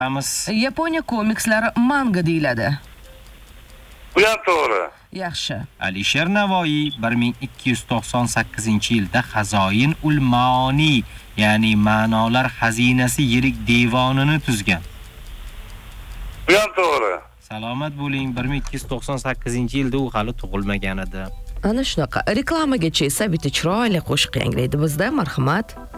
Yaponiya komikslari manga deyiladi. Bu ham to'g'ri. Yaxshi. Alisher Navoiy 1298-yilda Hazoin ul Maoni, ya'ni ma'nolar xazinasi yirik devonini tuzgan. Bu ham to'g'ri. Salomat bo'ling, 1298-yilda u hali tug'ilmagan edi. Ana shunaqa. Reklamaga esa bitta chiroyli qo'shiq yanglaydi bizda, marhamat.